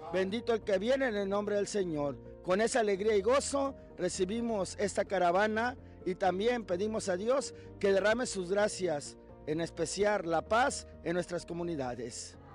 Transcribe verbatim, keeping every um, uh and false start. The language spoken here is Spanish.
Bendito el que viene en el nombre del Señor. Con esa alegría y gozo recibimos esta caravana y también pedimos a Dios que derrame sus gracias, en especial la paz en nuestras comunidades.